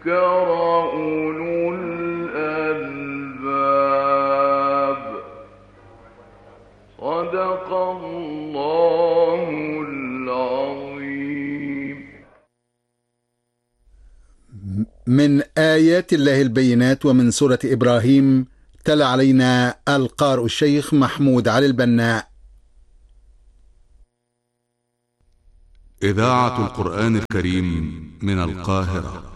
أولو الألباب. صدق الله العظيم. من آيات الله البينات ومن سورة إبراهيم تلا علينا القارئ الشيخ محمود علي البناء. إذاعة القرآن الكريم من القاهرة.